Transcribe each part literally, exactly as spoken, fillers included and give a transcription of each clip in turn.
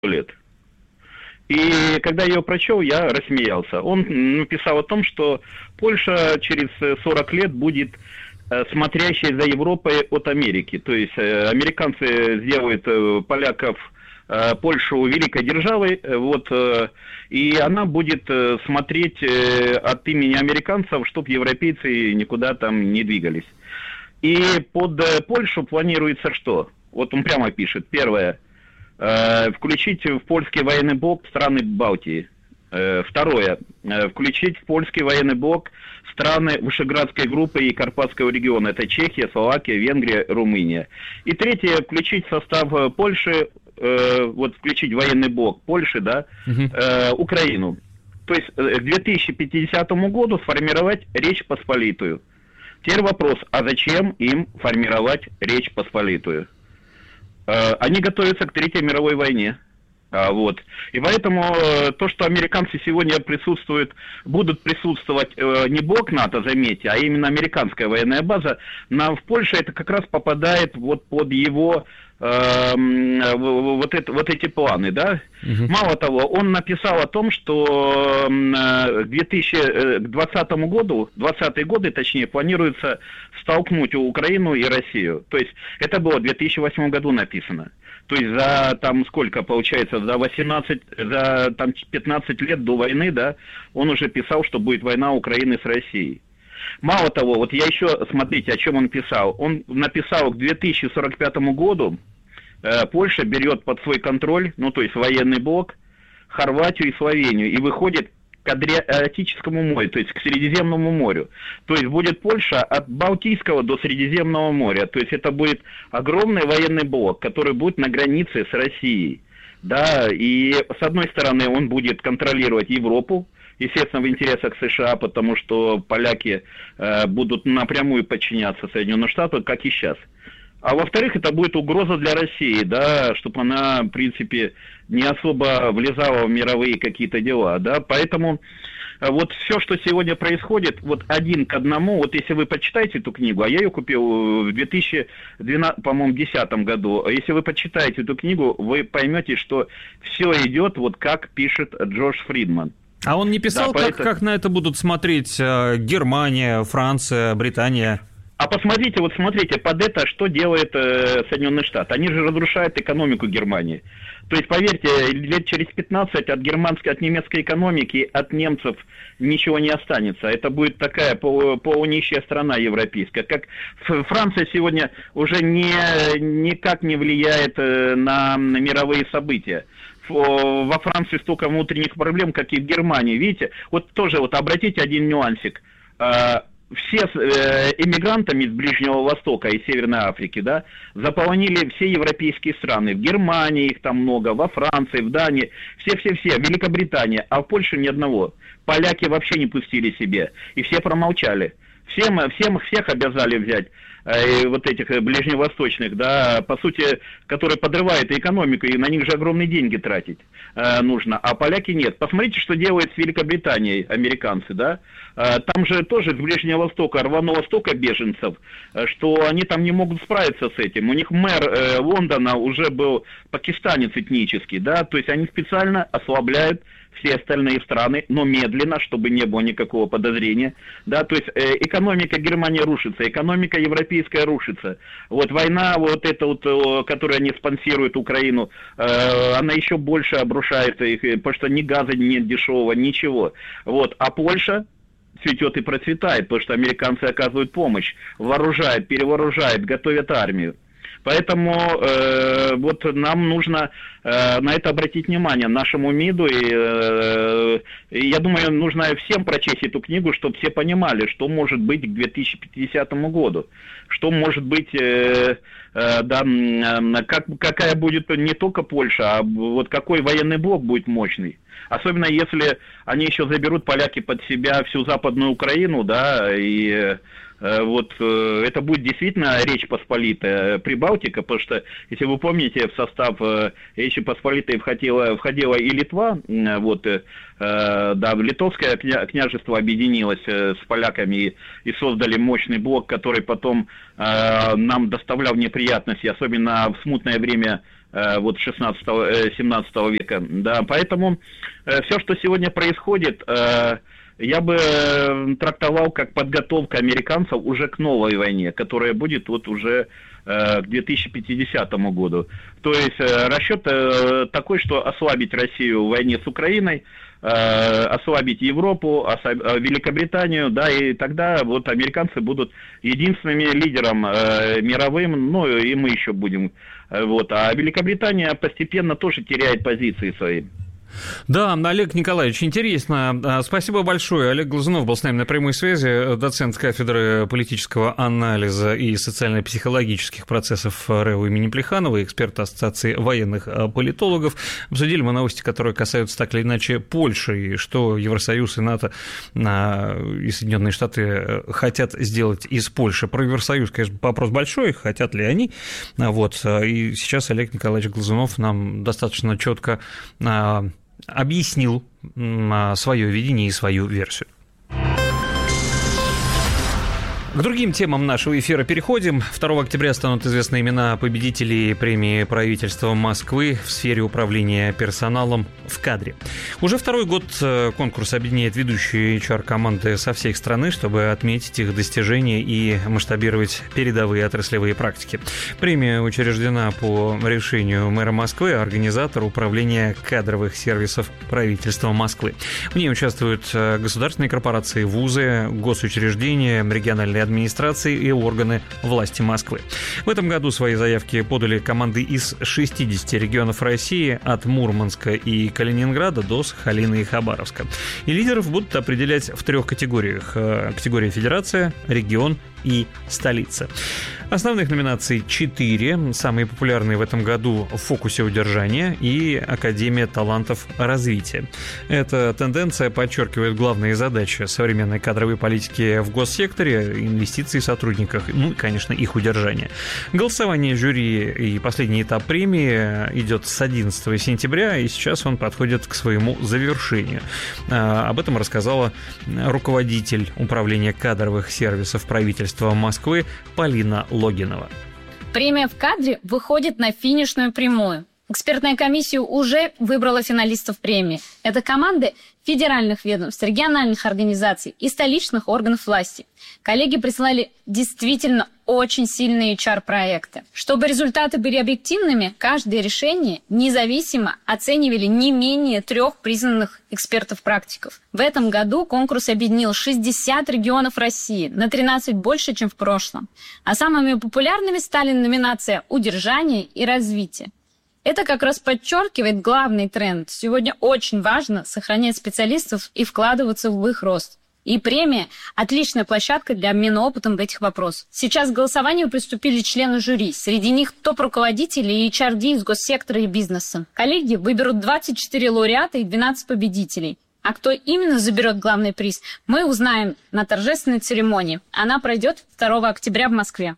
лет. И когда я ее прочел, я рассмеялся. Он написал о том, что Польша через сорок лет будет смотрящей за Европой от Америки. То есть американцы сделают поляков, Польшу великой державой, вот, и она будет смотреть от имени американцев, чтобы европейцы никуда там не двигались. И под Польшу планируется что? Вот он прямо пишет. Первое. Включить в польский военный блок страны Балтии. Второе. Включить в польский военный блок страны Вышеградской группы и Карпатского региона. Это Чехия, Словакия, Венгрия, Румыния. И третье. Включить в состав Польши, вот включить военный блок Польши, да, угу. Украину. То есть к две тысячи пятидесятому году сформировать Речь Посполитую. Теперь вопрос, а зачем им формировать Речь Посполитую? Они готовятся к Третьей мировой войне. Вот. И поэтому то, что американцы сегодня присутствуют, будут присутствовать не блок НАТО, заметьте, а именно американская военная база, на, в Польше это как раз попадает вот под его э, вот, это, вот эти планы, да. Угу. Мало того, он написал о том, что к две тысячи двадцатому году, двадцатые годы, точнее, планируется столкнуть Украину и Россию. То есть это было в две тысячи восьмом году написано. То есть за там сколько получается, за восемнадцать, за там пятнадцать лет до войны, да, он уже писал, что будет война Украины с Россией. Мало того, вот я еще, смотрите, о чем он писал. Он написал к две тысячи сорок пятому году э, Польша берет под свой контроль, ну то есть военный блок, Хорватию и Словению, и выходит к Адриатическому морю, то есть к Средиземному морю. То есть будет Польша от Балтийского до Средиземного моря. То есть это будет огромный военный блок, который будет на границе с Россией. Да, и с одной стороны он будет контролировать Европу, естественно, в интересах США, потому что поляки э, будут напрямую подчиняться Соединенным Штатам, как и сейчас. А во-вторых, это будет угроза для России, да, чтобы она, в принципе, не особо влезала в мировые какие-то дела, да, поэтому вот все, что сегодня происходит, вот один к одному, вот если вы почитаете эту книгу, а я ее купил в две тысячи двенадцатом, по-моему, десятом году, если вы почитаете эту книгу, вы поймете, что все идет вот как пишет Джош Фридман. А он не писал, да, как, поэтому... как на это будут смотреть э, Германия, Франция, Британия? А посмотрите, вот смотрите, под это что делает э, Соединенные Штаты? Они же разрушают экономику Германии. То есть, поверьте, лет через пятнадцать от германской, от немецкой экономики, от немцев ничего не останется. Это будет такая полу, полунищая страна европейская. Как Франция сегодня уже не, никак не влияет на, на мировые события. Во Франции столько внутренних проблем, как и в Германии. Видите, вот тоже вот обратите один нюансик. Все э, иммигрантами из Ближнего Востока и Северной Африки, да, заполонили все европейские страны. В Германии их там много, во Франции, в Дании, все-все-все, в Великобритании, а в Польше ни одного. Поляки вообще не пустили себе, и все промолчали. Всем, всем, всех обязали взять э, вот этих ближневосточных, да, по сути, которые подрывают экономику, и на них же огромные деньги тратить э, нужно, а поляки нет. Посмотрите, что делают с Великобританией американцы, да, э, там же тоже с Ближнего Востока рвануло столько беженцев, э, что они там не могут справиться с этим. У них мэр э, Лондона уже был пакистанец этнический, да, то есть они специально ослабляют все остальные страны, но медленно, чтобы не было никакого подозрения, да, то есть э, экономика Германии рушится, экономика европейская рушится, вот война, вот эта вот, которую они спонсируют Украину, э, она еще больше обрушает их, потому что ни газа нет дешевого, ничего, вот, а Польша цветет и процветает, потому что американцы оказывают помощь, вооружают, перевооружают, готовят армию. Поэтому э, вот нам нужно э, на это обратить внимание, нашему МИДу, и, э, и я думаю, нужно всем прочесть эту книгу, чтобы все понимали, что может быть к две тысячи пятидесятому году, что может быть, э, э, да, как, какая будет не только Польша, а вот какой военный блок будет мощный. Особенно если они еще заберут, поляки, под себя всю Западную Украину, да, и... Вот это будет действительно Речь Посполитая, Прибалтика, потому что, если вы помните, в состав Речи Посполитой входила, входила и Литва, вот, да, Литовское княжество объединилось с поляками и, и создали мощный блок, который потом нам доставлял неприятности, особенно в смутное время вот шестнадцатого-семнадцатого века. Да, поэтому все, что сегодня происходит, я бы трактовал как подготовка американцев уже к новой войне, которая будет вот уже к две тысячи пятидесятому году. То есть расчет такой, что ослабить Россию в войне с Украиной, ослабить Европу, Великобританию, да, и тогда вот американцы будут единственным лидером мировым, ну и мы еще будем, вот, а Великобритания постепенно тоже теряет позиции свои. Да, Олег Николаевич, интересно. Спасибо большое. Олег Глазунов был с нами на прямой связи, доцент кафедры политического анализа и социально-психологических процессов РЭУ имени Плеханова, эксперт Ассоциации военных политологов. Обсудили мы новости, которые касаются так или иначе Польши, и что Евросоюз и НАТО и Соединенные Штаты хотят сделать из Польши. Про Евросоюз, конечно, вопрос большой, хотят ли они. Вот. И сейчас Олег Николаевич Глазунов нам достаточно четко объяснил свое видение и свою версию. К другим темам нашего эфира переходим. второго октября станут известны имена победителей премии правительства Москвы в сфере управления персоналом в кадре. Уже второй год конкурс объединяет ведущие эйч ар-команды со всей страны, чтобы отметить их достижения и масштабировать передовые отраслевые практики. Премия учреждена по решению мэра Москвы, организатора управления кадровых сервисов правительства Москвы. В ней участвуют государственные корпорации, вузы, госучреждения, региональные администрации и органы власти Москвы. В этом году свои заявки подали команды из шестидесяти регионов России, от Мурманска и Калининграда до Сахалина и Хабаровска. И лидеров будут определять в трех категориях. Категория федерация, регион и столица. Основных номинаций четыре. Самые популярные в этом году в фокусе удержания и Академия талантов развития. Эта тенденция подчеркивает главные задачи современной кадровой политики в госсекторе, инвестиции в сотрудниках, ну и, конечно, их удержание. Голосование жюри и последний этап премии идет с одиннадцатого сентября, и сейчас он подходит к своему завершению. Об этом рассказала руководитель управления кадровых сервисов правительства Москвы Полина Логинова. Премия в кадре выходит на финишную прямую. Экспертная комиссия уже выбрала финалистов премии. Это команды федеральных ведомств, региональных организаций и столичных органов власти. Коллеги прислали действительно очень сильные эйч ар-проекты. Чтобы результаты были объективными, каждое решение независимо оценивали не менее трех признанных экспертов-практиков. В этом году конкурс объединил шестьдесят регионов России, на тринадцать больше, чем в прошлом. А самыми популярными стали номинация «Удержание» и «Развитие». Это как раз подчеркивает главный тренд. Сегодня очень важно сохранять специалистов и вкладываться в их рост. И премия – отличная площадка для обмена опытом в этих вопросах. Сейчас к голосованию приступили члены жюри. Среди них топ-руководители и эйч ар ди из госсектора и бизнеса. Коллеги выберут двадцать четыре лауреата и двенадцать победителей. А кто именно заберет главный приз, мы узнаем на торжественной церемонии. Она пройдет второго октября в Москве.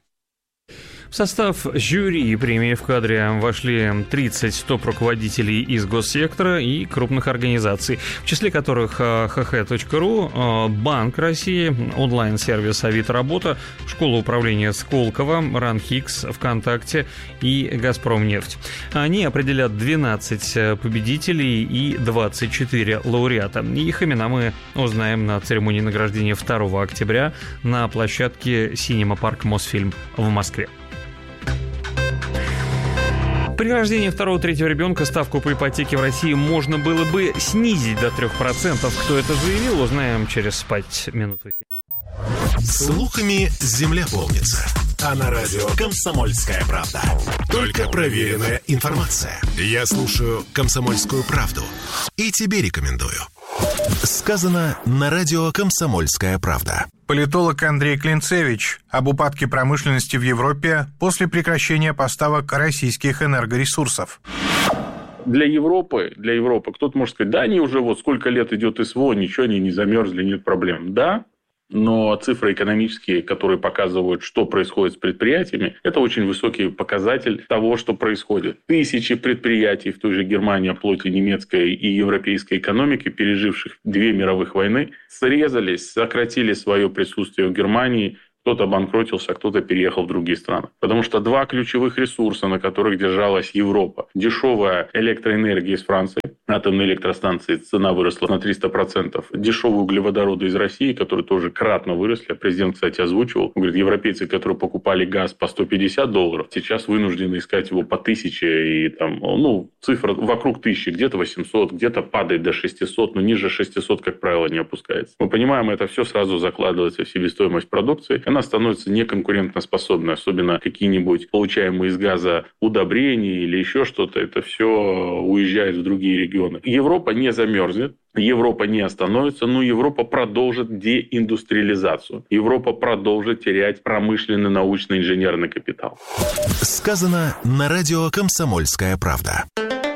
В состав жюри премии в кадре вошли тридцать топ-руководителей из госсектора и крупных организаций, в числе которых ха ха точка ру, Банк России, онлайн-сервис Авито Работа, Школа управления Сколково, РАНХИКС, ВКонтакте и Газпромнефть. Они определят двенадцать победителей и двадцать четыре лауреата. Их имена мы узнаем на церемонии награждения второго октября на площадке Синема Парк Мосфильм в Москве. При рождении второго-третьего ребенка ставку по ипотеке в России можно было бы снизить до трех процентов. Кто это заявил, узнаем через пять минут. Слухами земля полнится. А на радио «Комсомольская правда». Только проверенная информация. Я слушаю «Комсомольскую правду» и тебе рекомендую. Сказано на радио «Комсомольская правда». Политолог Андрей Клинцевич об упадке промышленности в Европе после прекращения поставок российских энергоресурсов. Для Европы, для Европы кто-то может сказать, да, они уже вот сколько лет идет СВО, ничего, они не замерзли, нет проблем. Да, но цифры экономические, которые показывают, что происходит с предприятиями, это очень высокий показатель того, что происходит. Тысячи предприятий в той же Германии, оплоте немецкой и европейской экономики, переживших две мировых войны, срезались, сократили свое присутствие в Германии Кто-то обанкротился, а кто-то переехал в другие страны. Потому что два ключевых ресурса, на которых держалась Европа. Дешевая электроэнергия из Франции, атомные электростанции, цена выросла на триста процентов. Дешевые углеводороды из России, которые тоже кратно выросли. Президент, кстати, озвучивал. Он говорит, европейцы, которые покупали газ по сто пятьдесят долларов, сейчас вынуждены искать его по тысяче. И там, ну, цифра вокруг тысячи, где-то восемьсот, где-то падает до шестисот, но ниже шестисот, как правило, не опускается. Мы понимаем, это все сразу закладывается в себестоимость продукции. Она становится неконкурентоспособной, особенно какие-нибудь получаемые из газа удобрения или еще что-то. Это все уезжает в другие регионы. Европа не замерзнет. Европа не остановится, но Европа продолжит деиндустриализацию. Европа продолжит терять промышленный, научный, инженерный капитал. Сказано на радио «Комсомольская правда».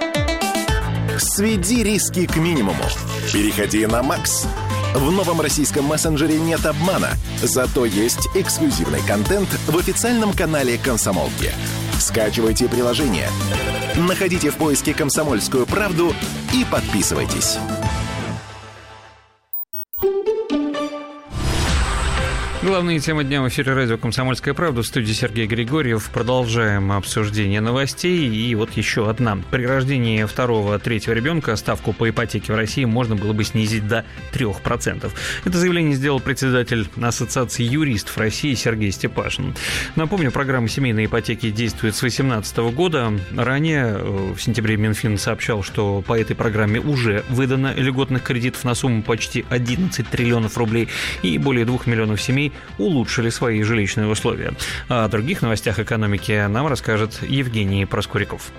Сведи риски к минимуму. Переходи на Макс. В новом российском мессенджере нет обмана, зато есть эксклюзивный контент в официальном канале «Комсомолки». Скачивайте приложение, находите в поиске «Комсомольскую правду» и подписывайтесь. Главные темы дня в эфире радио «Комсомольская правда». В студии Сергей Григорьев. Продолжаем обсуждение новостей. И вот еще одна. При рождении второго, третьего ребенка ставку по ипотеке в России можно было бы снизить до трех процентов. Это заявление сделал председатель Ассоциации юристов России Сергей Степашин. Напомню, программа семейной ипотеки действует с две тысячи восемнадцатого года. Ранее, в сентябре, Минфин сообщал, что по этой программе уже выдано льготных кредитов на сумму почти одиннадцать триллионов рублей. И более двух миллионов семей улучшили свои жилищные условия. О других новостях экономики нам расскажет Евгений Проскуряков.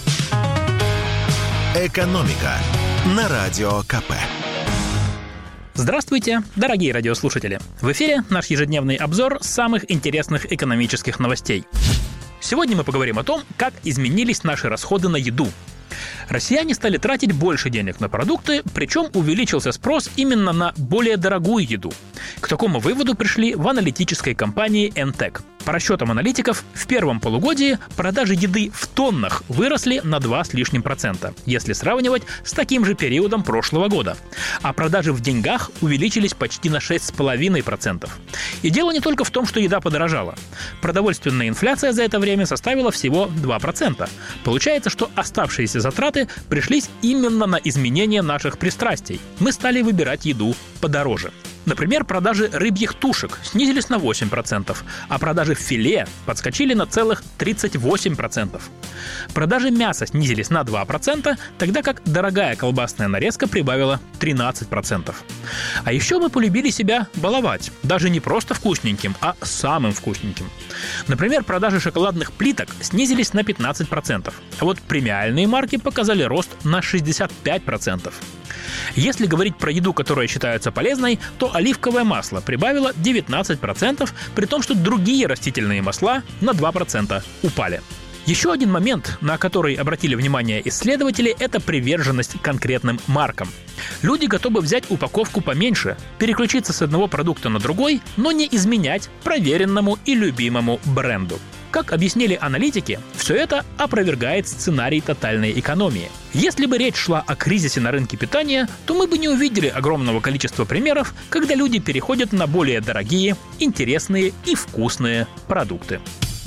Экономика на радио КП. Здравствуйте, дорогие радиослушатели! В эфире наш ежедневный обзор самых интересных экономических новостей. Сегодня мы поговорим о том, как изменились наши расходы на еду. Россияне стали тратить больше денег на продукты, причем увеличился спрос именно на более дорогую еду. К такому выводу пришли в аналитической компании эн тэк. По расчетам аналитиков, в первом полугодии продажи еды в тоннах выросли на два с лишним процента, если сравнивать с таким же периодом прошлого года. А продажи в деньгах увеличились почти на шесть с половиной процентов. И дело не только в том, что еда подорожала. Продовольственная инфляция за это время составила всего два процента. Получается, что оставшиеся затраты пришлись именно на изменение наших пристрастий. Мы стали выбирать еду подороже. Например, продажи рыбьих тушек снизились на восемь процентов, а продажи филе подскочили на целых тридцать восемь процентов. Продажи мяса снизились на два процента, тогда как дорогая колбасная нарезка прибавила тринадцать процентов. А еще мы полюбили себя баловать, даже не просто вкусненьким, а самым вкусненьким. Например, продажи шоколадных плиток снизились на пятнадцать процентов, а вот премиальные марки показали рост на шестьдесят пять процентов. Если говорить про еду, которая считается полезной, то оливковое масло прибавило девятнадцать процентов, при том, что другие растительные масла на два процента упали. Еще один момент, на который обратили внимание исследователи, это приверженность конкретным маркам. Люди готовы взять упаковку поменьше, переключиться с одного продукта на другой, но не изменять проверенному и любимому бренду. Как объяснили аналитики, все это опровергает сценарий тотальной экономии. Если бы речь шла о кризисе на рынке питания, то мы бы не увидели огромного количества примеров, когда люди переходят на более дорогие, интересные и вкусные продукты.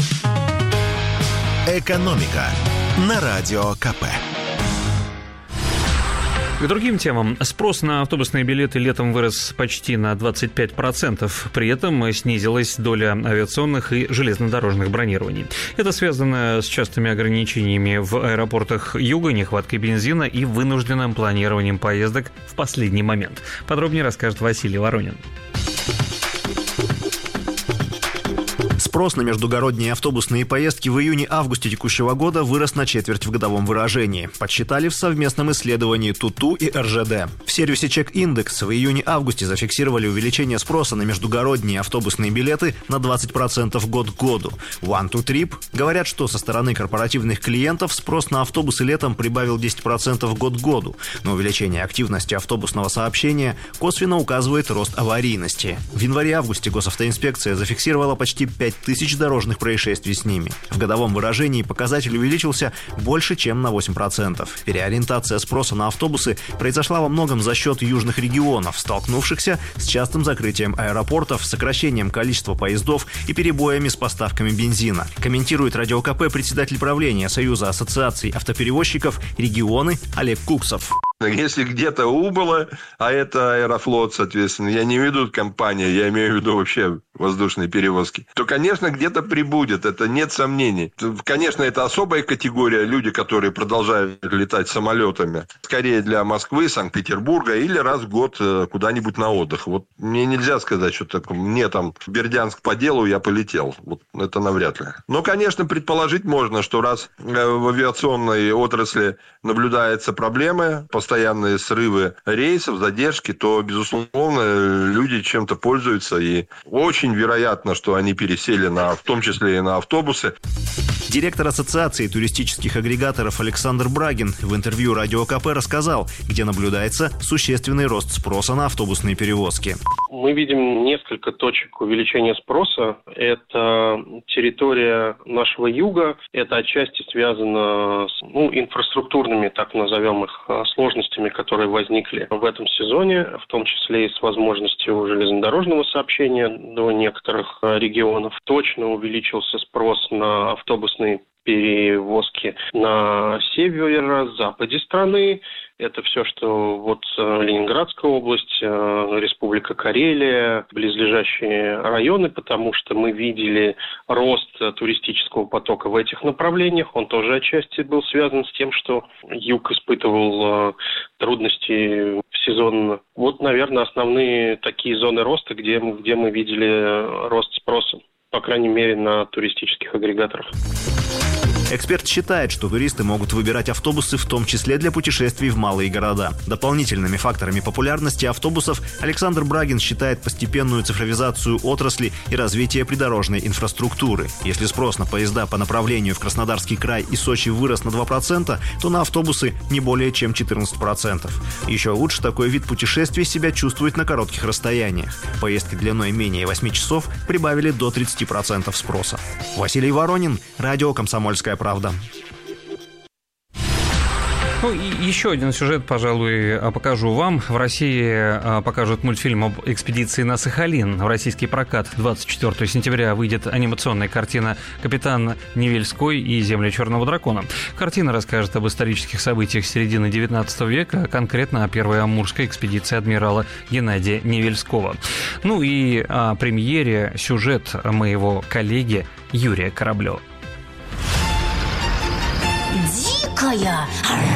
Экономика на радио КП. К другим темам. Спрос на автобусные билеты летом вырос почти на двадцать пять процентов. При этом снизилась доля авиационных и железнодорожных бронирований. Это связано с частыми ограничениями в аэропортах Юга, нехваткой бензина и вынужденным планированием поездок в последний момент. Подробнее расскажет Василий Воронин. Спрос на междугородние автобусные поездки в июне-августе текущего года вырос на четверть в годовом выражении. Подсчитали в совместном исследовании ТУТУ и эр жэ дэ. В сервисе Чек-Индекс в июне-августе зафиксировали увеличение спроса на междугородние автобусные билеты на двадцать процентов год к году. One to Trip говорят, что со стороны корпоративных клиентов спрос на автобусы летом прибавил десять процентов год к году, но увеличение активности автобусного сообщения косвенно указывает рост аварийности. В январе-августе госавтоинспекция зафиксировала почти пять тысяч дорожных происшествий с ними. В годовом выражении показатель увеличился больше, чем на восемь процентов. Переориентация спроса на автобусы произошла во многом за счет южных регионов, столкнувшихся с частым закрытием аэропортов, сокращением количества поездов и перебоями с поставками бензина. Комментирует Радио КП председатель правления Союза ассоциаций автоперевозчиков «Регионы» Олег Куксов. Если где-то убыло, а это Аэрофлот, соответственно, я не веду компания, я имею в виду вообще воздушные перевозки, то, конечно, где-то прибудет, это нет сомнений. Конечно, это особая категория, люди, которые продолжают летать самолетами, скорее для Москвы, Санкт-Петербурга или раз в год куда-нибудь на отдых. Вот мне нельзя сказать, что так, мне там в Бердянск по делу я полетел. Вот это навряд ли. Но, конечно, предположить можно, что раз в авиационной отрасли наблюдаются проблемы, постоянные срывы рейсов, задержки, то, безусловно, люди чем-то пользуются. И очень вероятно, что они пересели на, в том числе и на автобусы. Директор Ассоциации туристических агрегаторов Александр Брагин в интервью Радио КП рассказал, где наблюдается существенный рост спроса на автобусные перевозки. Мы видим несколько точек увеличения спроса. Это территория нашего юга. Это отчасти связано с ну, инфраструктурными, так назовем их, сложностями, которые возникли в этом сезоне, в том числе и с возможностью железнодорожного сообщения до некоторых регионов. Точно увеличился спрос на автобусные перевозки на северо-западе страны. Это все, что вот Ленинградская область, Республика Карелия, близлежащие районы, потому что мы видели рост туристического потока в этих направлениях. Он тоже отчасти был связан с тем, что юг испытывал трудности в сезон. Вот, наверное, основные такие зоны роста, где, где мы видели рост спроса, по крайней мере, на туристических агрегаторах. Эксперт считает, что туристы могут выбирать автобусы в том числе для путешествий в малые города. Дополнительными факторами популярности автобусов Александр Брагин считает постепенную цифровизацию отрасли и развитие придорожной инфраструктуры. Если спрос на поезда по направлению в Краснодарский край и Сочи вырос на два процента, то на автобусы не более чем четырнадцать процентов. Еще лучше такой вид путешествий себя чувствует на коротких расстояниях. Поездки длиной менее восьми часов прибавили до тридцати процентов спроса. Василий Воронин, радио «Комсомольская правда». Ну, и еще один сюжет, пожалуй, покажу вам. В России покажут мультфильм об экспедиции на Сахалин. В российский прокат двадцать четвёртого сентября выйдет анимационная картина «Капитан Невельской и земли Черного дракона». Картина расскажет об исторических событиях середины девятнадцатого века, конкретно о первой амурской экспедиции адмирала Геннадия Невельского. Ну и о премьере сюжет моего коллеги Юрия Кораблева. Дикая!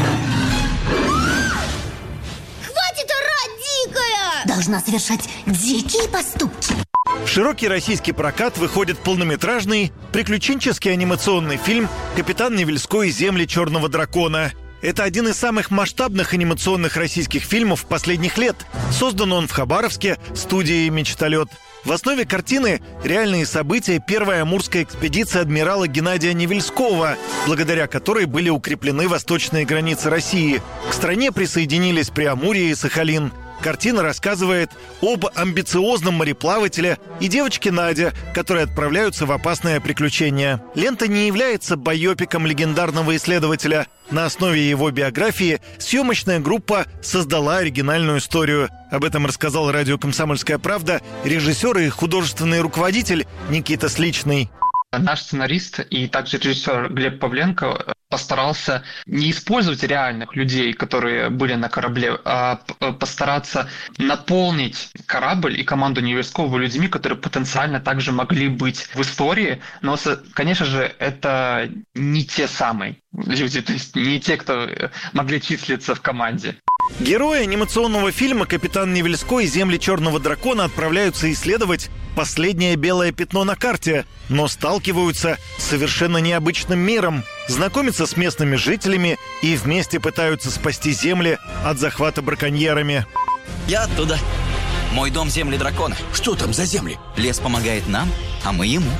Хватит орать, дикая! Должна совершать дикие поступки. В широкий российский прокат выходит полнометражный приключенческий анимационный фильм «Капитан Невельской и земли Черного дракона». Это один из самых масштабных анимационных российских фильмов последних лет. Создан он в Хабаровске студией «Мечталет». В основе картины реальные события первой амурской экспедиции адмирала Геннадия Невельского, благодаря которой были укреплены восточные границы России. К стране присоединились Преамурье и Сахалин. Картина рассказывает об амбициозном мореплавателе и девочке Наде, которые отправляются в опасное приключение. Лента не является байопиком легендарного исследователя. На основе его биографии съемочная группа создала оригинальную историю. Об этом рассказал радио «Комсомольская правда» режиссер и художественный руководитель Никита Сличный. Наш сценарист и также режиссер Глеб Павленко постарался не использовать реальных людей, которые были на корабле, а постараться наполнить корабль и команду Невельского людьми, которые потенциально также могли быть в истории. Но, конечно же, это не те самые люди, то есть не те, кто могли числиться в команде. Герои анимационного фильма «Капитан Невельской и земли Черного дракона» отправляются исследовать последнее белое пятно на карте, но сталкиваются с совершенно необычным миром, знакомятся с местными жителями и вместе пытаются спасти земли от захвата браконьерами. Я оттуда. Мой дом — земли дракона. Что там за земли? Лес помогает нам, а мы ему.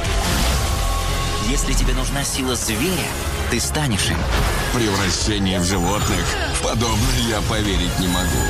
Если тебе нужна сила зверя, ты станешь им. Превращение в животных. В подобное я поверить не могу.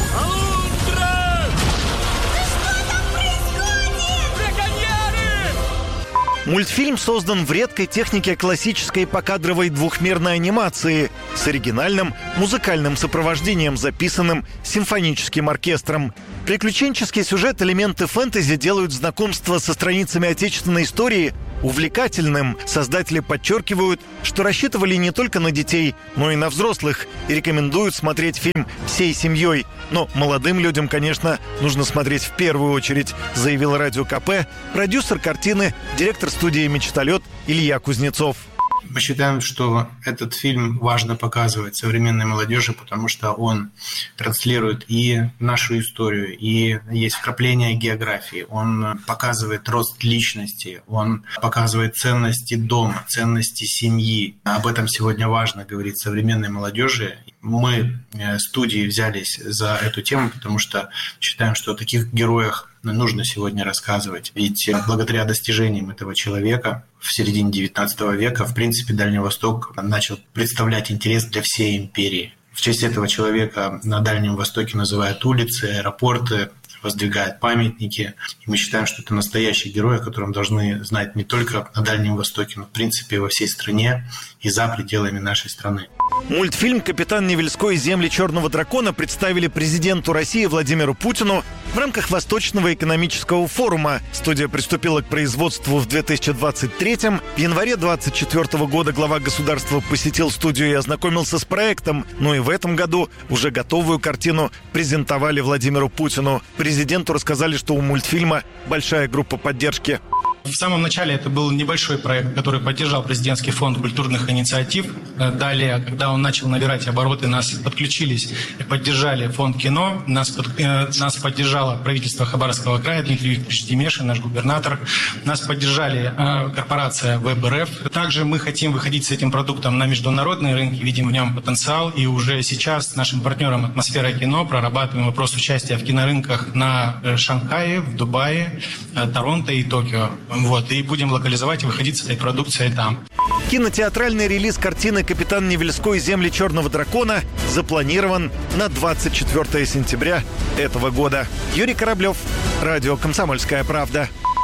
Мультфильм создан в редкой технике классической покадровой двухмерной анимации с оригинальным музыкальным сопровождением, записанным симфоническим оркестром. Приключенческий сюжет, элементы фэнтези делают знакомство со страницами отечественной истории увлекательным. Создатели подчеркивают, что рассчитывали не только на детей, но и на взрослых, и рекомендуют смотреть фильм всей семьей. Но молодым людям, конечно, нужно смотреть в первую очередь, заявил Радио КП продюсер картины, директор студии «Мечталет» Илья Кузнецов. Мы считаем, что этот фильм важно показывать современной молодежи, потому что он транслирует и нашу историю, и есть вкрапление географии. Он показывает рост личности, он показывает ценности дома, ценности семьи. Об этом сегодня важно говорить современной молодежи. Мы, студии, взялись за эту тему, потому что считаем, что о таких героях нужно сегодня рассказывать. Ведь благодаря достижениям этого человека в середине девятнадцатого века, в принципе, Дальний Восток начал представлять интерес для всей империи. В честь этого человека на Дальнем Востоке называют улицы, аэропорты, воздвигают памятники. И мы считаем, что это настоящий герой, о котором должны знать не только на Дальнем Востоке, но, в принципе, во всей стране и за пределами нашей страны. Мультфильм «Капитан Невельской. Земли Черного дракона» представили президенту России Владимиру Путину в рамках Восточного экономического форума. Студия приступила к производству в две тысячи двадцать третьем. В январе две тысячи двадцать четвёртого года глава государства посетил студию и ознакомился с проектом. Но и в этом году уже готовую картину презентовали Владимиру Путину. Президенту рассказали, что у мультфильма большая группа поддержки. В самом начале это был небольшой проект, который поддержал президентский фонд культурных инициатив. Далее, когда он начал набирать обороты, нас подключились и поддержали фонд кино. Нас, под, э, нас поддержало правительство Хабаровского края, Дмитрий Викторович Демешин, наш губернатор. Нас поддержали э, корпорация ВЭБ-РФ. Также мы хотим выходить с этим продуктом на международные рынки, видим в нем потенциал. И уже сейчас с нашим партнером «Атмосфера кино» прорабатываем вопрос участия в кинорынках на Шанхае, в Дубае, э, Торонто и Токио. Вот, и будем локализовать и выходить с этой продукцией там. Кинотеатральный релиз картины «Капитан Невельской. Земли Черного дракона» запланирован на двадцать четвёртое сентября этого года. Юрий Кораблев, радио «Комсомольская правда».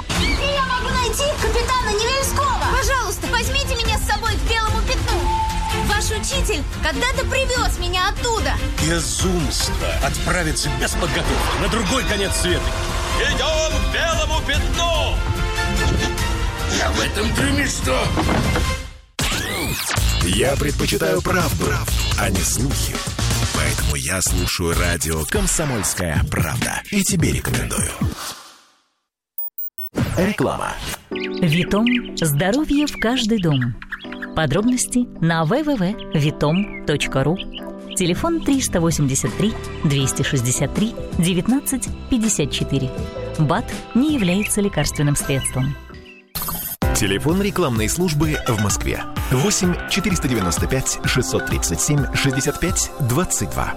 Я могу найти капитана Невельского! Пожалуйста, возьмите меня с собой к белому пятну. Ваш учитель когда-то привез меня оттуда. Безумство отправиться без подготовки на другой конец света. Идем к белому пятну! А в этом трюме что? Я предпочитаю правду, правду, а не слухи. Поэтому я слушаю радио «Комсомольская правда». И тебе рекомендую. Реклама. Витом. Здоровье в каждый дом. Подробности на дабл ю дабл ю дабл ю точка витом точка ру. Телефон триста восемьдесят три двести шестьдесят три девятнадцать пятьдесят четыре. БАД не является лекарственным средством. Телефон рекламной службы в Москве. восемь четыреста девяносто пять шестьсот тридцать семь шестьдесят пять двадцать два.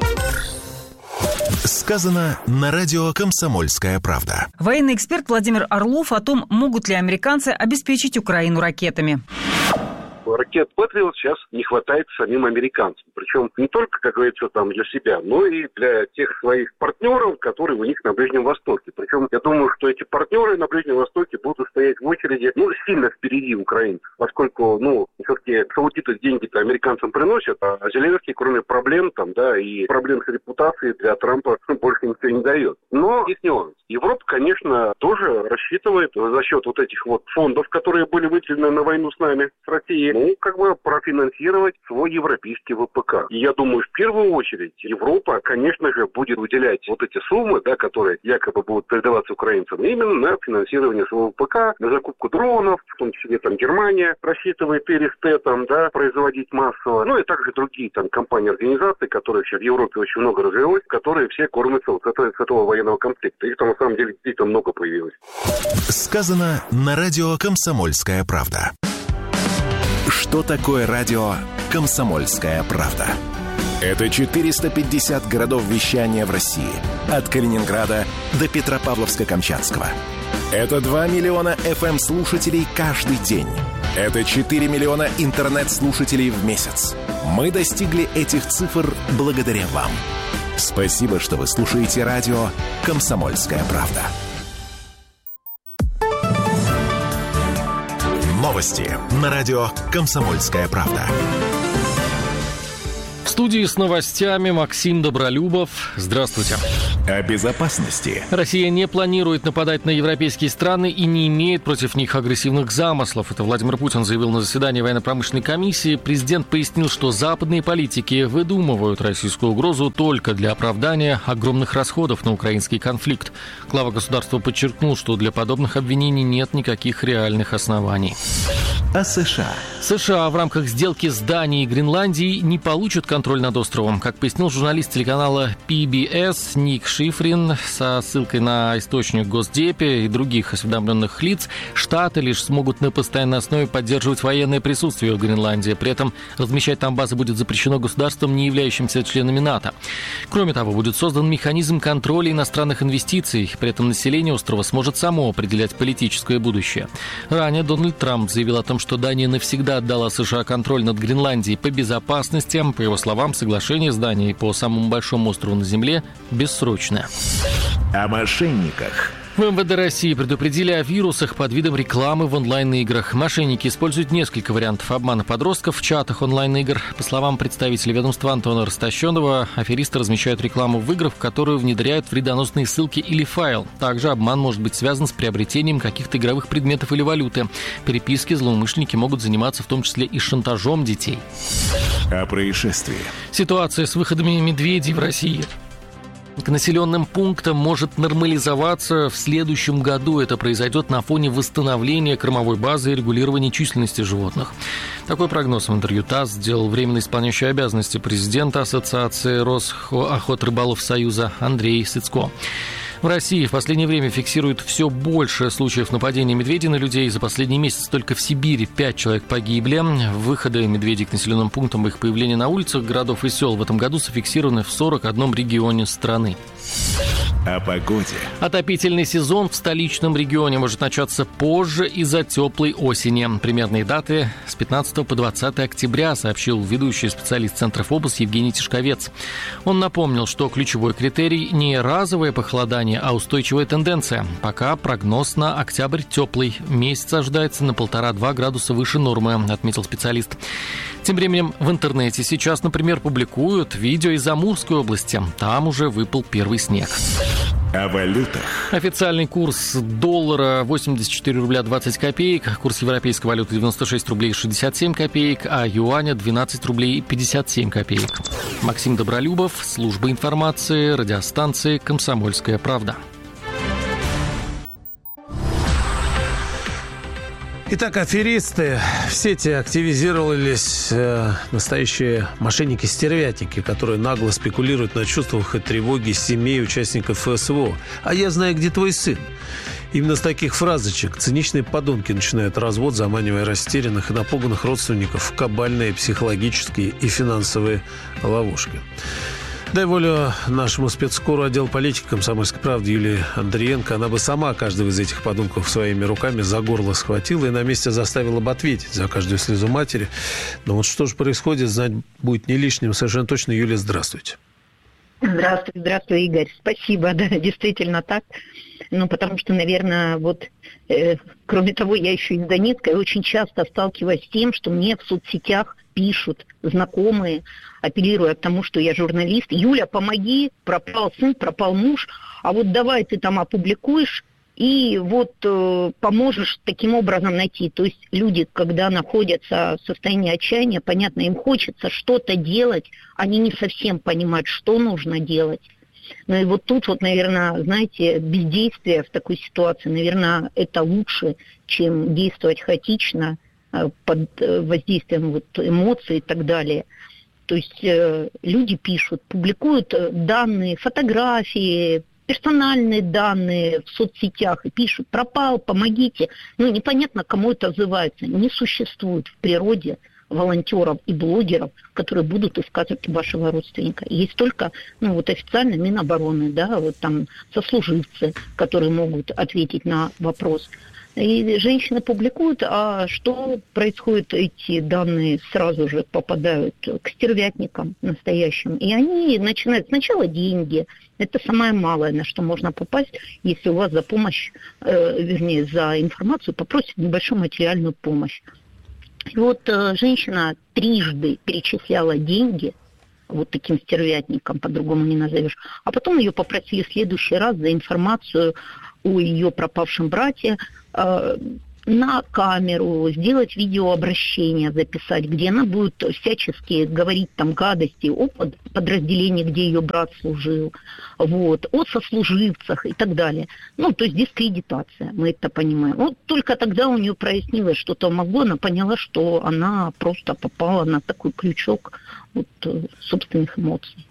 Сказано на радио «Комсомольская правда». Военный эксперт Владимир Орлов о том, могут ли американцы обеспечить Украину ракетами. Ракет «Патриот» сейчас не хватает самим американцам. Причем не только, как говорится, там для себя, но и для тех своих партнеров, которые у них на Ближнем Востоке. Причем я думаю, что эти партнеры на Ближнем Востоке будут стоять в очереди, ну, сильно впереди украинцев. Поскольку, ну, все-таки саудиты деньги-то американцам приносят, а Зеленский, кроме проблем там, да, и проблем с репутацией для Трампа, больше ничего не дает. Но есть нюанс. Европа, конечно, тоже рассчитывает за счет вот этих вот фондов, которые были выделены на войну с нами, с Россией, ну, как бы профинансировать свой европейский ВПК. И я думаю, в первую очередь Европа, конечно же, будет выделять вот эти суммы, да, которые якобы будут передаваться украинцам, именно на финансирование своего ВПК, на закупку дронов, в том числе там Германия рассчитывает ИРИС-Т там, да, производить массово, ну и также другие там компании, организации, которые сейчас в Европе очень много развилось, которые все кормятся вот с этого, с этого военного конфликта. Их там на самом деле действительно много появилось. Сказано на радио «Комсомольская правда». Что такое радио «Комсомольская правда»? Это четыреста пятьдесят городов вещания в России. От Калининграда до Петропавловска-Камчатского. Это два миллиона эф эм-слушателей каждый день. Это четыре миллиона интернет-слушателей в месяц. Мы достигли этих цифр благодаря вам. Спасибо, что вы слушаете радио «Комсомольская правда». Новости на радио «Комсомольская правда». В студии с новостями Максим Добролюбов. Здравствуйте. О безопасности. Россия не планирует нападать на европейские страны и не имеет против них агрессивных замыслов. Это Владимир Путин заявил на заседании военно-промышленной комиссии. Президент пояснил, что западные политики выдумывают российскую угрозу только для оправдания огромных расходов на украинский конфликт. Глава государства подчеркнул, что для подобных обвинений нет никаких реальных оснований. О США. США в рамках сделки с Данией и Гренландией не получат контроль над островом. Как пояснил журналист телеканала пи би эс Ник Шифрин со ссылкой на источник Госдепе и других осведомленных лиц, Штаты лишь смогут на постоянной основе поддерживать военное присутствие в Гренландии. При этом размещать там базы будет запрещено государствам, не являющимся членами НАТО. Кроме того, будет создан механизм контроля иностранных инвестиций. При этом население острова сможет само определять политическое будущее. Ранее Дональд Трамп заявил о том, что Дания навсегда отдала США контроль над Гренландией по безопасности. По его словам, соглашение с Данией по самому большому острову на Земле бессрочное. О мошенниках. В эм вэ дэ России предупредили о вирусах под видом рекламы в онлайн-играх. Мошенники используют несколько вариантов обмана подростков в чатах онлайн-игр. По словам представителя ведомства Антона Ростощенова, аферисты размещают рекламу в играх, в которую внедряют вредоносные ссылки или файл. Также обман может быть связан с приобретением каких-то игровых предметов или валюты. Переписки злоумышленники могут заниматься в том числе и шантажом детей. О происшествии. Ситуация с выходами медведей в России к населенным пунктам может нормализоваться в следующем году. Это произойдет на фоне восстановления кормовой базы и регулирования численности животных. Такой прогноз в интервью ТАСС сделал временно исполняющий обязанности президента Ассоциации Росохотрыбалов Союза Андрей Сыцко. В России в последнее время фиксируют все больше случаев нападения медведей на людей. За последний месяц только в Сибири пять человек погибли. Выходы медведей к населенным пунктам и их появление на улицах городов и сел в этом году зафиксированы в сорок одном регионе страны. О погоде. Отопительный сезон в столичном регионе может начаться позже из-за теплой осени. Примерные даты с пятнадцатого по двадцатое октября, сообщил ведущий специалист Центра ФОБОС Евгений Тишковец. Он напомнил, что ключевой критерий не разовое похолодание, а устойчивая тенденция. Пока прогноз на октябрь теплый. Месяц ожидается на полтора-два градуса выше нормы, отметил специалист. Тем временем в интернете сейчас, например, публикуют видео из Амурской области. Там уже выпал первый снег. О валютах. Официальный курс доллара восемьдесят четыре рубля двадцать копеек, курс европейской валюты девяносто шесть рублей шестьдесят семь копеек, а юаня двенадцать рублей пятьдесят семь копеек. Максим Добролюбов, служба информации, радиостанции «Комсомольская правда». Итак, аферисты в сети активизировались э, настоящие мошенники-стервятники, которые нагло спекулируют на чувствах и тревоге семей участников СВО. «А я знаю, где твой сын». Именно с таких фразочек циничные подонки начинают развод, заманивая растерянных и напуганных родственников в кабальные психологические и финансовые ловушки. Дай волю нашему спецскору отдела политики «Комсомольской правды» Юлии Андриенко. Она бы сама каждого из этих подонков своими руками за горло схватила и на месте заставила бы ответить за каждую слезу матери. Но вот что же происходит, знать будет не лишним. Совершенно точно. Юлия, здравствуйте. Здравствуй, здравствуй, Игорь. Спасибо, да, действительно так. Ну, потому что, наверное, вот, э, кроме того, я еще из Донецка и очень часто сталкиваюсь с тем, что мне в соцсетях пишут знакомые, апеллируя к тому, что я журналист. Юля, помоги, пропал сын, пропал муж, а вот давай ты там опубликуешь и вот э, поможешь таким образом найти. То есть люди, когда находятся в состоянии отчаяния, понятно, им хочется что-то делать, они не совсем понимают, что нужно делать. Ну и вот тут вот, наверное, знаете, бездействие в такой ситуации, наверное, это лучше, чем действовать хаотично, под воздействием вот эмоций и так далее. То есть э, люди пишут, публикуют данные, фотографии, персональные данные в соцсетях и пишут: пропал, помогите. Ну, непонятно, кому это отзывается. Не существует в природе волонтеров и блогеров, которые будут искать вашего родственника. Есть только, ну, вот официально Минобороны, да, вот там сослуживцы, которые могут ответить на вопрос. И женщины публикуют, а что происходит, эти данные сразу же попадают к стервятникам настоящим. И они начинают сначала деньги. Это самое малое, на что можно попасть, если у вас за помощь, э, вернее, за информацию попросят небольшую материальную помощь. И вот э, женщина трижды перечисляла деньги вот таким стервятникам, по-другому не назовешь. А потом ее попросили в следующий раз за информацию о ее пропавшем брате э, на камеру, сделать видеообращение, записать, где она будет всячески говорить там гадости о подразделении, где ее брат служил, вот, о сослуживцах и так далее. Ну, то есть дискредитация, мы это понимаем. Вот только тогда у нее прояснилось что-то в мозгу, она поняла, что она просто попала на такой крючок вот, собственных эмоций.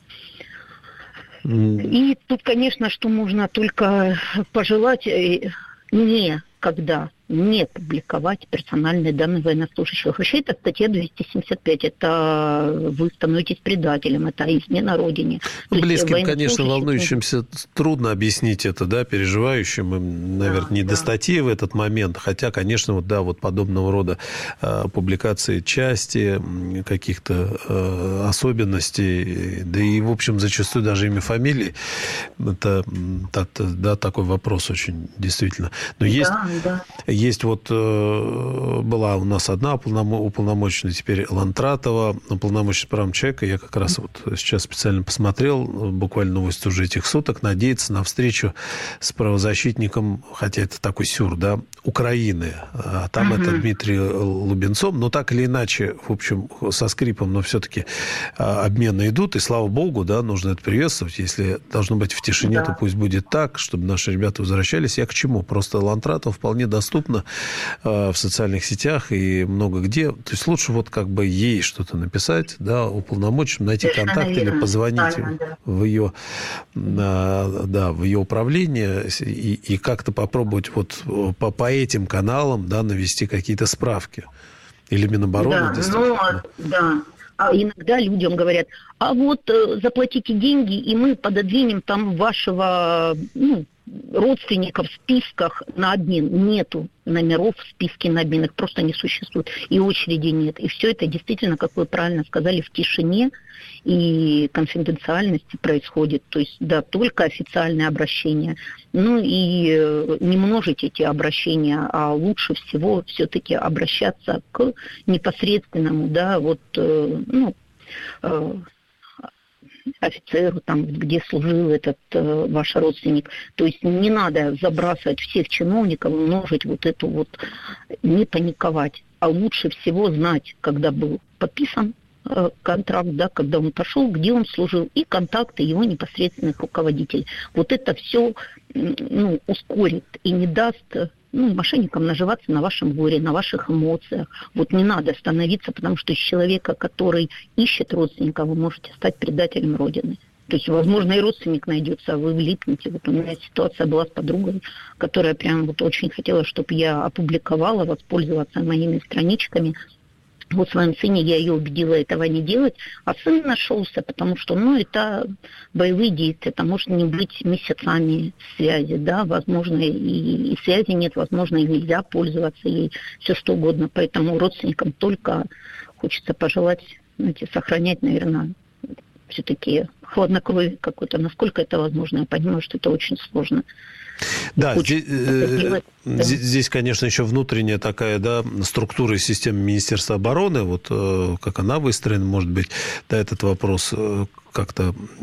И тут, конечно, что можно только пожелать не когда не публиковать персональные данные военнослужащих. Вообще это статья двести семьдесят пять. Это вы становитесь предателем, это измена родине. Ну, близким, конечно, волнующимся трудно объяснить это, да, переживающим, им, наверное, да, не да. до статьи в этот момент. Хотя, конечно, вот, да, вот подобного рода э, публикации части, каких-то э, особенностей, да и, в общем, зачастую даже имя, фамилии, это, да, такой вопрос очень действительно. Но есть... Да, да. Есть вот, э, была у нас одна уполномоченная, теперь Лантратова, уполномоченная по правам человека. Я как раз вот сейчас специально посмотрел, буквально новость уже этих суток, надеется на встречу с правозащитником, хотя это такой сюр, да, Украины. А там uh-huh. это Дмитрий Лубенцов. Но так или иначе, в общем, со скрипом, но все-таки обмены идут. И слава богу, да, нужно это приветствовать. Если должно быть в тишине, да. то пусть будет так, чтобы наши ребята возвращались. Я к чему? Просто Лантратова вполне доступна в социальных сетях и много где. То есть лучше вот как бы ей что-то написать, да, уполномоченным, найти Совершенно контакт верно. или позвонить Правильно, да. в ее, да, в ее управление и, и как-то попробовать вот по, по этим каналам, да, навести какие-то справки. Или Минобороны, да, действительно. Но, да. А иногда людям говорят, а вот э, заплатите деньги, и мы пододвинем там вашего, ну, родственников в списках на обмен. Нету номеров в списке на обмен, их просто не существует. И очереди нет. И все это действительно, как вы правильно сказали, в тишине и конфиденциальности происходит. То есть, да, только официальное обращение. Ну и не множить эти обращения, а лучше всего все-таки обращаться к непосредственному, да, вот, ну, офицеру, там, где служил этот э, ваш родственник. То есть не надо забрасывать всех чиновников, множить вот эту вот, не паниковать, а лучше всего знать, когда был подписан э, контракт, да, когда он пошел, где он служил, и контакты его непосредственных руководителей. Вот это все, ну, ускорит и не даст, ну, мошенникам наживаться на вашем горе, на ваших эмоциях. Вот не надо остановиться, потому что из человека, который ищет родственника, вы можете стать предателем Родины. То есть, возможно, и родственник найдется, а вы влипнете. Вот у меня ситуация была с подругой, которая прям вот очень хотела, чтобы я опубликовала, воспользоваться моими страничками. Вот в своем сыне я ее убедила этого не делать, а сын нашелся, потому что, ну, это боевые действия, это может не быть месяцами связи, да, возможно, и, и связи нет, возможно, и нельзя пользоваться ей, все что угодно, поэтому родственникам только хочется пожелать, знаете, сохранять, наверное, все-таки хладнокровие какое-то, насколько это возможно, я понимаю, что это очень сложно. Да, здесь, э, да. здесь, конечно, еще внутренняя такая, да, структура и система Министерства обороны, вот э, как она выстроена, может быть, да, этот вопрос э, как-то, э,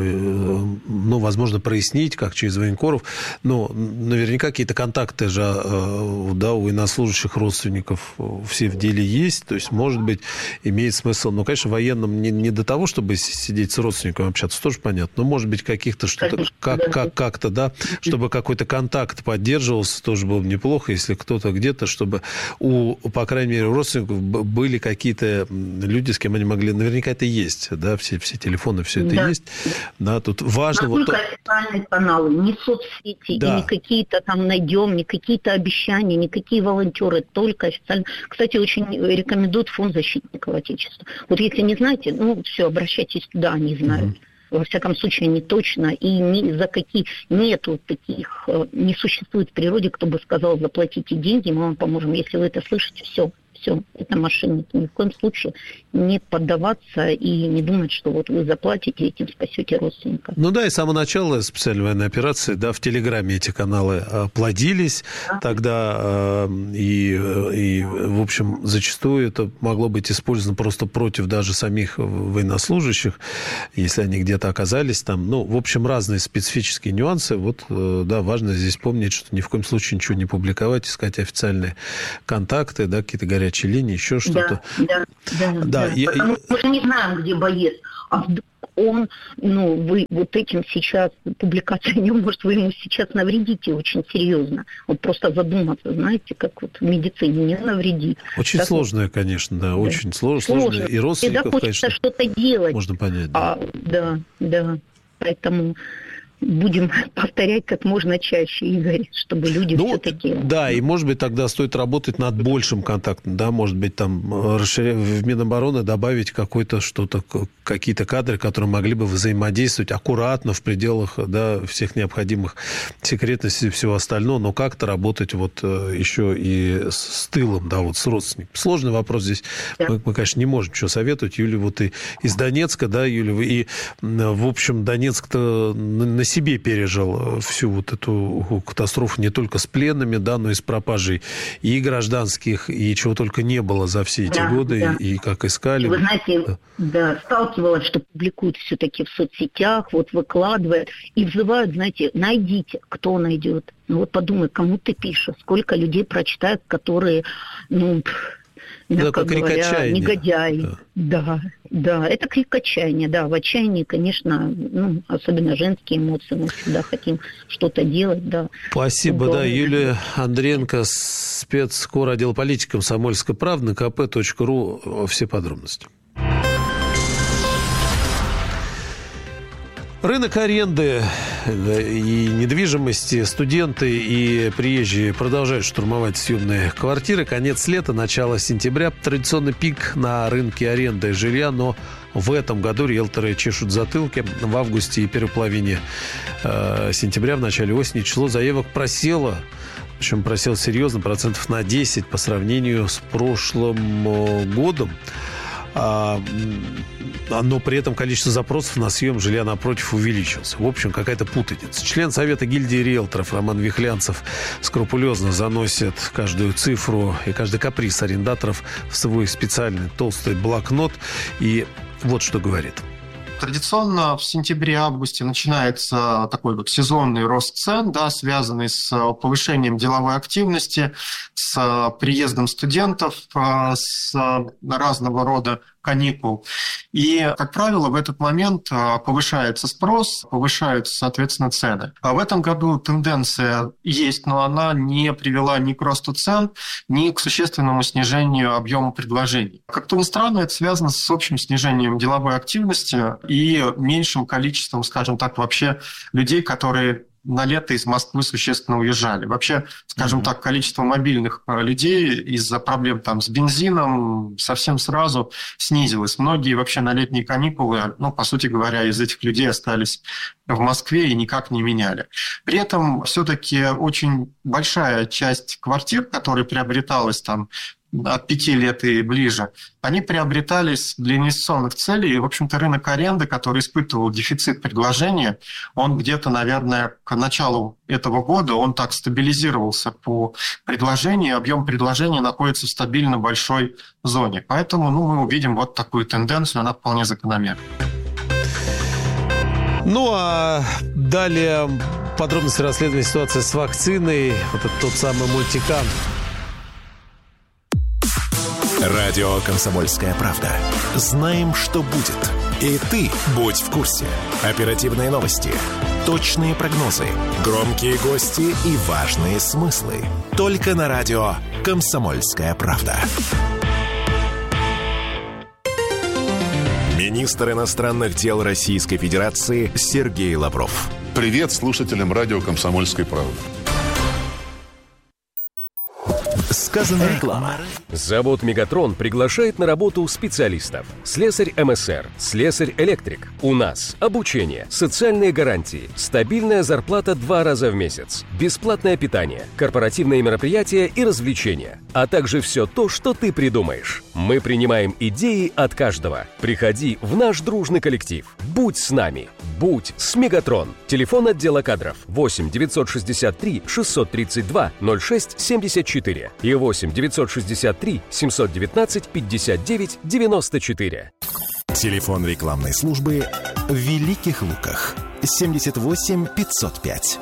ну, возможно, прояснить, как через военкоров, но наверняка какие-то контакты же, э, да, у военнослужащих родственников все в деле есть, то есть, может быть, имеет смысл, но, конечно, военным не, не до того, чтобы сидеть с родственником общаться, тоже понятно, но, может быть, каких-то что-то, как, как, как-то, да, чтобы какой-то контакт поддерживался, тоже было бы неплохо, если кто-то где-то, чтобы у, по крайней мере, у родственников были какие-то люди, с кем они могли, наверняка это есть, да, все, все телефоны, все это да. есть, да, тут важно... Вот то... официальные каналы, не соцсети, да. и не какие-то там найдем, не какие-то обещания, никакие волонтеры, только официально. Кстати, очень рекомендуют фонд защитников Отечества. Вот если не знаете, ну, все, обращайтесь туда, они знают. Mm-hmm. во всяком случае, не точно, и ни за какие нету таких, не существует в природе, кто бы сказал, заплатите деньги, мы вам поможем. Если вы это слышите, все, все, это мошенники. Ни в коем случае не поддаваться и не думать, что вот вы заплатите, этим спасете родственника. Ну да, и с самого начала специальной военной операции, да, в Телеграме эти каналы плодились, да. Тогда и, и, в общем, зачастую это могло быть использовано просто против даже самих военнослужащих, если они где-то оказались там. Ну, в общем, разные специфические нюансы. Вот, да, важно здесь помнить, что ни в коем случае ничего не публиковать, искать официальные контакты, да, какие-то горячие линии, еще что-то. Да, да, да. Да, да. Я, Потому что мы же не знаем, где боец. А вдруг он, ну, вы вот этим сейчас, публикация о нем, может, вы ему сейчас навредите очень серьезно. Вот просто задуматься, знаете, как вот в медицине не навредить. Очень так сложное, вот, конечно, да, да. очень сложно. сложно. И родственников, всегда хочется конечно, что-то делать. Можно понять, да. А, да, да. Поэтому будем повторять как можно чаще, Игорь, чтобы люди ну, все-таки... Да, и, может быть, тогда стоит работать над большим контактом, да, может быть, там расширять, в Минобороны добавить какой-то что-то, какие-то кадры, которые могли бы взаимодействовать аккуратно в пределах, да, всех необходимых секретностей и всего остального, но как-то работать вот еще и с тылом, да, вот с родственниками. Сложный вопрос здесь. Да. Мы, мы, конечно, не можем что советовать. Юля вот и из Донецка, да, Юля, и, в общем, Донецк-то на себе пережил всю вот эту катастрофу не только с пленными, да, но и с пропажей и гражданских, и чего только не было за все эти да, годы, да. И, и как искали. Вы знаете, да, да сталкивалась, что публикуют все-таки в соцсетях, вот выкладывают, и взывают, знаете, найдите, кто найдет. Ну вот подумай, кому ты пишешь, сколько людей прочитают, которые, ну... Да, как крик отчаяния. Негодяи. Да. да, да, это крик отчаяния, да. В отчаянии, конечно, ну, особенно женские эмоции, мы всегда хотим что-то делать, да. Спасибо, да. Юлия Андриенко, спецкор отдела политики «Комсомольской правды», на ка пэ точка ру, все подробности. Рынок аренды и недвижимости, студенты и приезжие продолжают штурмовать съемные квартиры. Конец лета, начало сентября. Традиционный пик на рынке аренды жилья, но в этом году риэлторы чешут затылки. В августе и первой половине э, сентября, в начале осени число заявок просело. Причем просело серьезно, процентов на десять по сравнению с прошлым годом. Но при этом количество запросов на съем жилья напротив увеличилось. В общем, какая-то путаница. Член Совета гильдии риэлторов Роман Вихлянцев скрупулезно заносит каждую цифру и каждый каприз арендаторов в свой специальный толстый блокнот. И вот что говорит. Традиционно в сентябре-августе начинается такой вот сезонный рост цен, да, связанный с повышением деловой активности, с приездом студентов, с разного рода каникул. И, как правило, в этот момент повышается спрос, повышаются, соответственно, цены. А в этом году тенденция есть, но она не привела ни к росту цен, ни к существенному снижению объема предложений. Как-то ни странно, это связано с общим снижением деловой активности и меньшим количеством, скажем так, вообще людей, которые на лето из Москвы существенно уезжали. Вообще, скажем mm-hmm. так, количество мобильных людей из-за проблем там с бензином совсем сразу снизилось. Многие вообще на летние каникулы, ну, по сути говоря, из этих людей остались в Москве и никак не меняли. При этом все-таки очень большая часть квартир, которая приобреталась там от пяти лет и ближе, они приобретались для инвестиционных целей. И, в общем-то, рынок аренды, который испытывал дефицит предложения, он где-то, наверное, к началу этого года, он так стабилизировался по предложению, объем предложения находится в стабильно большой зоне. Поэтому ну, мы увидим вот такую тенденцию, она вполне закономерна. Ну, а далее подробности расследования ситуации с вакциной. Вот это тот самый мультикан. Радио «Комсомольская правда». Знаем, что будет. И ты будь в курсе. Оперативные новости, точные прогнозы, громкие гости и важные смыслы. Только на радио «Комсомольская правда». Министр иностранных дел Российской Федерации Сергей Лавров. Привет слушателям радио «Комсомольской правды». Сказано реклама. Завод «Мегатрон» приглашает на работу специалистов. Слесарь эм эс эр, слесарь-электрик. У нас обучение, социальные гарантии, стабильная зарплата два раза в месяц, бесплатное питание, корпоративные мероприятия и развлечения, а также все то, что ты придумаешь. Мы принимаем идеи от каждого. Приходи в наш дружный коллектив. Будь с нами. Будь с «Мегатрон». Телефон отдела кадров восемь девятьсот шестьдесят три шестьсот тридцать два ноль шесть семьдесят четыре и восемь девятьсот шестьдесят три семьсот девятнадцать пятьдесят девять девяносто четыре. Телефон рекламной службы в Великих Луках семьдесят восемь пятьсот пять.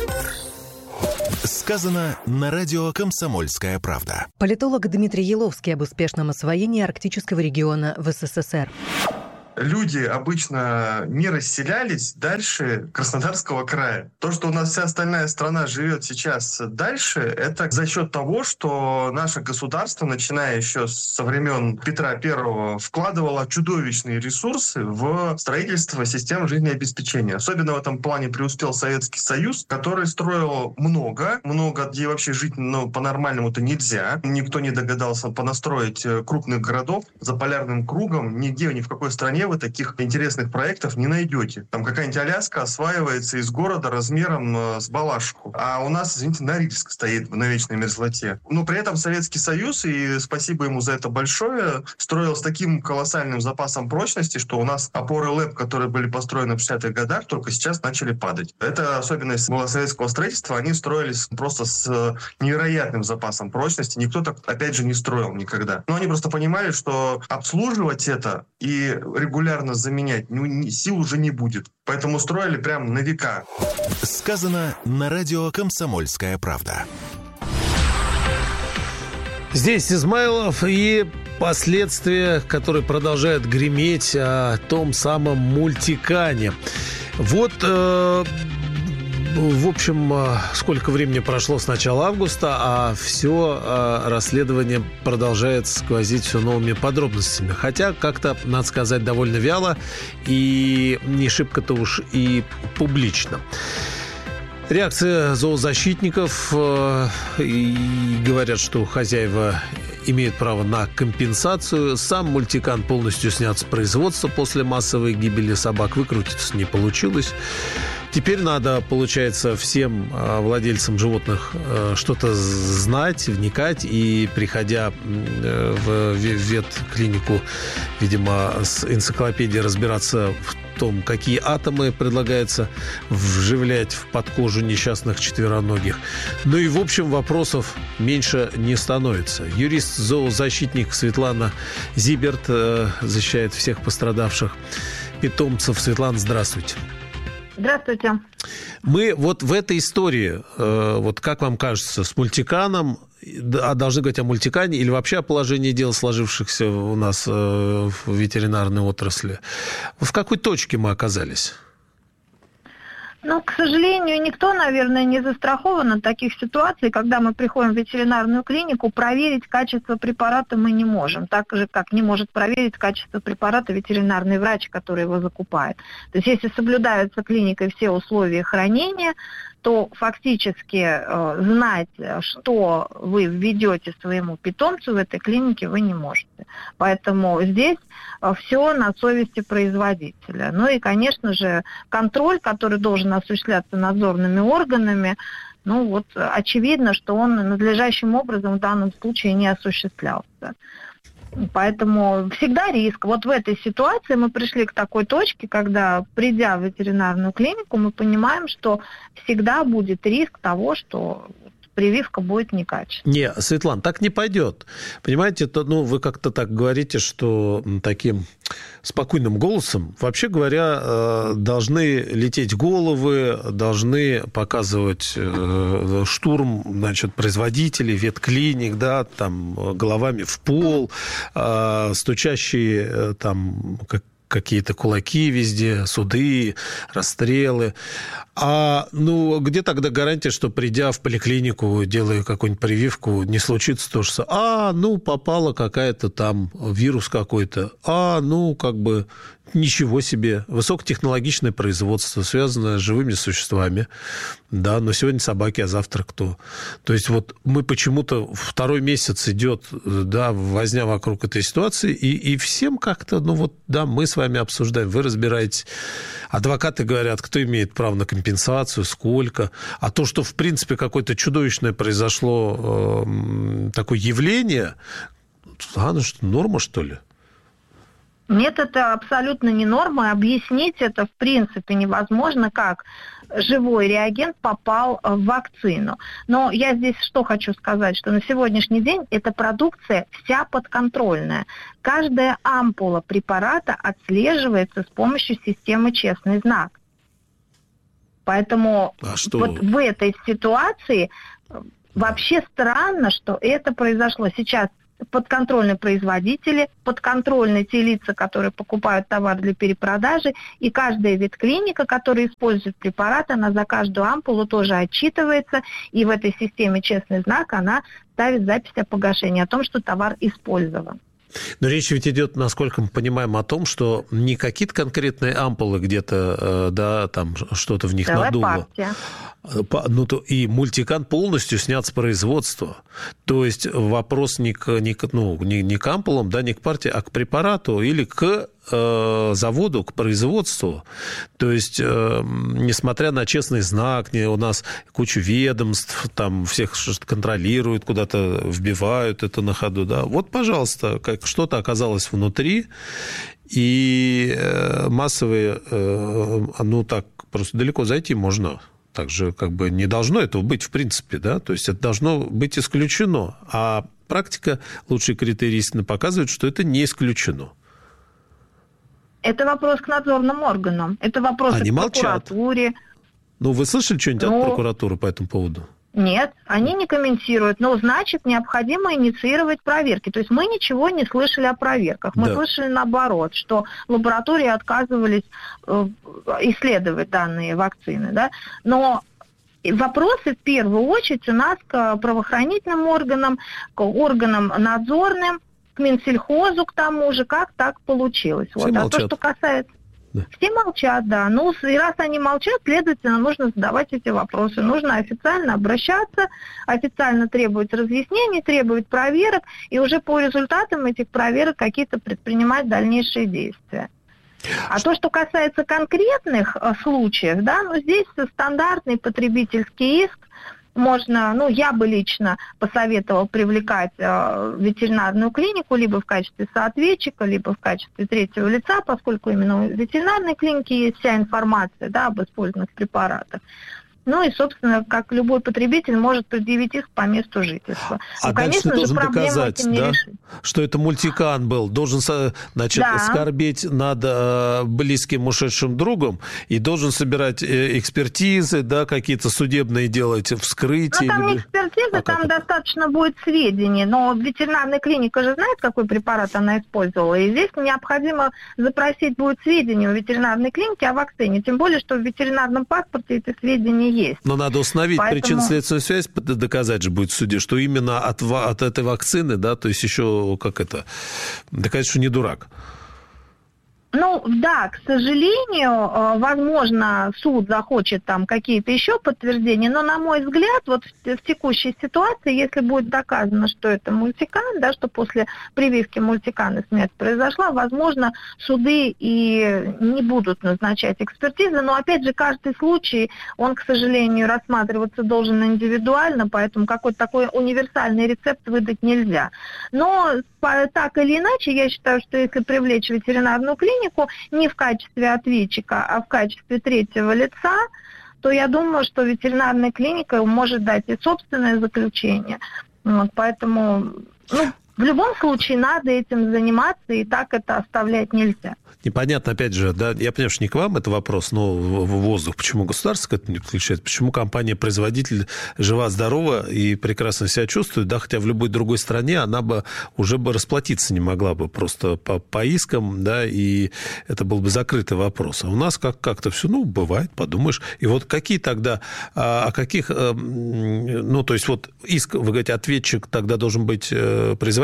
Сказано на радио «Комсомольская правда». Политолог Дмитрий Еловский об успешном освоении арктического региона в эс эс эс эр. Люди обычно не расселялись дальше Краснодарского края. То, что у нас вся остальная страна живет сейчас дальше, это за счет того, что наше государство, начиная еще со времен Петра Первого, вкладывало чудовищные ресурсы в строительство систем жизнеобеспечения. Особенно в этом плане преуспел Советский Союз, который строил много, много, где вообще жить ну, по-нормальному-то нельзя. Никто не догадался понастроить крупных городов за полярным кругом. Нигде, ни в какой стране вы таких интересных проектов не найдете. Там какая-нибудь Аляска осваивается из города размером э, с Балашиху. А у нас, извините, Норильск стоит на вечной мерзлоте. Но при этом Советский Союз, и спасибо ему за это большое, строил с таким колоссальным запасом прочности, что у нас опоры ЛЭП, которые были построены в шестидесятых годах, только сейчас начали падать. Это особенность была советского строительства. Они строились просто с невероятным запасом прочности. Никто так, опять же, не строил никогда. Но они просто понимали, что обслуживать это и регулярно регулярно заменять ну, сил уже не будет. Поэтому строили прям на века. Сказано на радио «Комсомольская правда». Здесь Измайлов и последствия, которые продолжают греметь о том самом мультикане. Вот... Э- В общем, сколько времени прошло с начала августа, а все расследование продолжает сквозить все новыми подробностями. Хотя, как-то, надо сказать, довольно вяло и не шибко-то уж и публично. Реакция зоозащитников, и говорят, что хозяева имеют право на компенсацию. Сам мультикан полностью снят с производства после массовой гибели собак. Выкрутиться не получилось. Теперь надо, получается, всем владельцам животных что-то знать, вникать. И, приходя в ветклинику, видимо, с энциклопедией разбираться в том, какие атомы предлагается вживлять в подкожу несчастных четвероногих. Ну и, в общем, вопросов меньше не становится. Юрист-зоозащитник Светлана Зиберт защищает всех пострадавших питомцев. Светлана, здравствуйте. Здравствуйте. Мы вот в этой истории, вот как вам кажется, с мультиканом, а должны говорить о мультикане или вообще о положении дел, сложившихся у нас в ветеринарной отрасли, в какой точке мы оказались? Ну, к сожалению, никто, наверное, не застрахован от таких ситуаций, когда мы приходим в ветеринарную клинику, проверить качество препарата мы не можем, так же, как не может проверить качество препарата ветеринарный врач, который его закупает. То есть, если соблюдаются клиникой все условия хранения, то фактически э, знать, что вы введете своему питомцу в этой клинике, вы не можете. Поэтому здесь э, все на совести производителя. Ну и, конечно же, контроль, который должен осуществляться надзорными органами, ну вот очевидно, что он надлежащим образом в данном случае не осуществлялся. Поэтому всегда риск. Вот в этой ситуации мы пришли к такой точке, когда, придя в ветеринарную клинику, мы понимаем, что всегда будет риск того, что прививка будет некачественной. Не, Светлана, так не пойдет. Понимаете, то, ну, вы как-то так говорите, что таким спокойным голосом, вообще говоря, должны лететь головы, должны показывать штурм, значит, производителей, ветклиник, да, там, головами в пол, стучащие там, как какие-то кулаки везде, суды, расстрелы. А ну, где тогда гарантия, что, придя в поликлинику, делая какую-нибудь прививку, не случится то, что а, ну, попала какая-то там, вирус какой-то, а, ну, как бы Ничего себе. Высокотехнологичное производство, связанное с живыми существами. Да, но сегодня собаки, а завтра кто? То есть вот мы почему-то второй месяц идет, да, возня вокруг этой ситуации, и, и всем как-то, ну вот, да, мы с вами обсуждаем, вы разбираетесь. Адвокаты говорят, кто имеет право на компенсацию, сколько. А то, что, в принципе, какое-то чудовищное произошло э, такое явление, ладно, что норма, что ли? Нет, это абсолютно не норма. Объяснить это в принципе невозможно, как живой реагент попал в вакцину. Но я здесь что хочу сказать, что на сегодняшний день эта продукция вся подконтрольная. Каждая ампула препарата отслеживается с помощью системы «Честный знак». Поэтому а что? Вот в этой ситуации вообще странно, что это произошло. Сейчас подконтрольны производители, подконтрольны те лица, которые покупают товар для перепродажи, и каждая ветклиника, которая использует препарат, она за каждую ампулу тоже отчитывается, и в этой системе «Честный знак» она ставит запись о погашении, о том, что товар использован. Но речь ведь идет, насколько мы понимаем, о том, что не какие-то конкретные ампулы где-то, да, там что-то в них Целая надуло. партия. Ну, то и мультикан полностью снят с производства. То есть вопрос не к, не к, ну, не, не к ампулам, да, не к партии, а к препарату или к э, заводу, к производству. То есть, э, несмотря на «Честный знак», не, у нас куча ведомств, там всех контролируют, куда-то вбивают это на ходу. Да. Вот, пожалуйста, как что-то оказалось внутри, и э, массовые, э, ну так, просто далеко зайти можно. Также как бы не должно этого быть в принципе, да, то есть это должно быть исключено, а практика, лучшие критерии истины показывают, что это не исключено. Это вопрос к надзорным органам, это вопрос Они к молчат. прокуратуре. Ну, вы слышали что-нибудь ну, от прокуратуры по этому поводу? Нет, они не комментируют, но значит необходимо инициировать проверки. То есть мы ничего не слышали о проверках. Мы да. слышали наоборот, что лаборатории отказывались э, исследовать данные вакцины. Да? Но вопросы в первую очередь у нас к правоохранительным органам, к органам надзорным, к Минсельхозу к тому же, как так получилось. Вот. А то, что касается... Да. Все молчат, да. Ну, и раз они молчат, следовательно, нужно задавать эти вопросы. Нужно официально обращаться, официально требовать разъяснений, требовать проверок, и уже по результатам этих проверок какие-то предпринимать дальнейшие действия. А то, что касается конкретных случаев, да, ну, здесь стандартный потребительский иск. Можно, ну, я бы лично посоветовала привлекать э, ветеринарную клинику либо в качестве соответчика, либо в качестве третьего лица, поскольку именно в ветеринарной клинике есть вся информация, да, об использованных препаратах. Ну и, собственно, как любой потребитель может предъявить иск по месту жительства. А ну, дальше конечно ты должен же, доказать, да, решить. что это мультикан был. Должен, значит, да. скорбеть над э, близким ушедшим другом и должен собирать э, экспертизы, да, какие-то судебные делать, вскрытия. Ну, там не экспертиза, а там это? достаточно будет сведений. Но ветеринарная клиника же знает, какой препарат она использовала. И здесь необходимо запросить будет сведения у ветеринарной клиники о вакцине. Тем более, что в ветеринарном паспорте эти сведения есть. Но надо установить Поэтому... причинно-следственную связь, доказать же будет в суде, что именно от, от этой вакцины, да, то есть еще как это, доказать, что не дурак. Ну, да, к сожалению, возможно, суд захочет там какие-то еще подтверждения, но, на мой взгляд, вот в, в текущей ситуации, если будет доказано, что это мультикан, да, что после прививки мультикана смерть произошла, возможно, суды и не будут назначать экспертизы, но, опять же, каждый случай, он, к сожалению, рассматриваться должен индивидуально, поэтому какой-то такой универсальный рецепт выдать нельзя. Но так или иначе, я считаю, что если привлечь ветеринарную клинику не в качестве ответчика, а в качестве третьего лица, то я думаю, что ветеринарная клиника может дать и собственное заключение. Вот, поэтому, ну, в любом случае надо этим заниматься, и так это оставлять нельзя. Непонятно, опять же, да, я понимаю, что не к вам это вопрос, но в воздух. Почему государство к этому не подключает? Почему компания-производитель жива-здорова и прекрасно себя чувствует, да, хотя в любой другой стране она бы уже бы расплатиться не могла бы просто по, по искам, да, и это был бы закрытый вопрос. А у нас как- как-то все, ну, бывает, подумаешь. И вот какие тогда, о каких, ну, то есть вот иск, вы говорите, ответчик тогда должен быть производитель,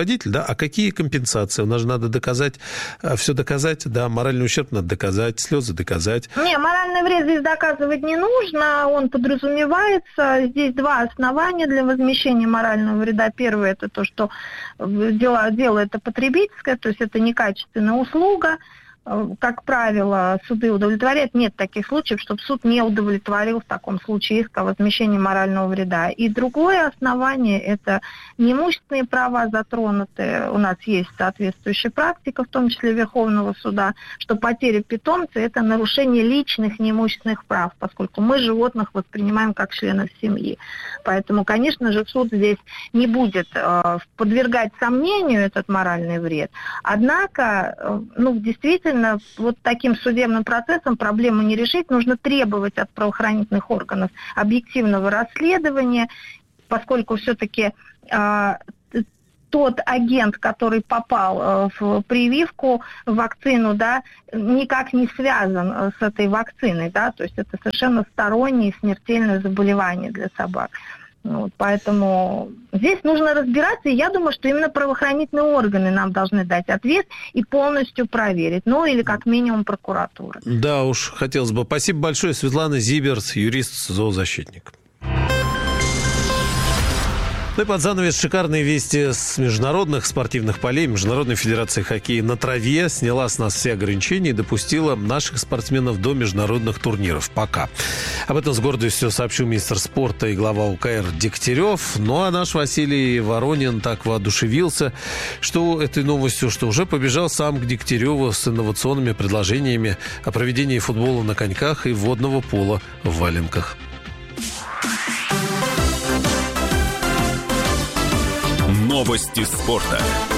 водитель, да, а какие компенсации? У нас же надо доказать, все доказать, да, моральный ущерб надо доказать, слезы доказать. Не, моральный вред здесь доказывать не нужно, он подразумевается. Здесь два основания для возмещения морального вреда. Первое – это то, что дело, дело это потребительское, то есть это некачественная услуга. Как правило, суды удовлетворяют. Нет таких случаев, чтобы суд не удовлетворил в таком случае иск о возмещении морального вреда. И другое основание – это неимущественные права затронуты. У нас есть соответствующая практика, в том числе Верховного суда, что потеря питомца – это нарушение личных неимущественных прав, поскольку мы животных воспринимаем как членов семьи. Поэтому, конечно же, суд здесь не будет э, подвергать сомнению этот моральный вред. Однако, э, ну, действительно, вот таким судебным процессом проблему не решить. Нужно требовать от правоохранительных органов объективного расследования, поскольку все-таки э, тот агент, который попал э, в прививку, в вакцину, да, никак не связан с этой вакциной, да, то есть это совершенно стороннее смертельное заболевание для собак. Вот, поэтому здесь нужно разбираться, и я думаю, что именно правоохранительные органы нам должны дать ответ и полностью проверить, ну или как минимум прокуратура. Да уж, хотелось бы. Спасибо большое. Светлана Зиберт, юрист-зоозащитник. Ну и под занавес шикарные вести с международных спортивных полей. Международная федерация хоккея на траве сняла с нас все ограничения и допустила наших спортсменов до международных турниров. Пока. Об этом с гордостью сообщил министр спорта и глава УКР Дегтярев. Ну а наш Василий Воронин так воодушевился, что этой новостью, что уже побежал сам к Дегтяреву с инновационными предложениями о проведении футбола на коньках и водного пола в валенках. Новости спорта.